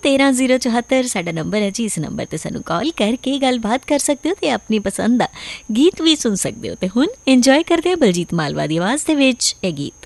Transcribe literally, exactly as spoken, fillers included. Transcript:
तेरह जीरो चौहत्तर साडा नंबर है जी। इस नंबर ते सानू कॉल करके गलबात कर सकते हो ते अपनी पसंद दा गीत भी सुन सकते हो। ते हुण इंजॉय करदे हो बलजीत मालवा दी आवाज़ दे विच ये गीत।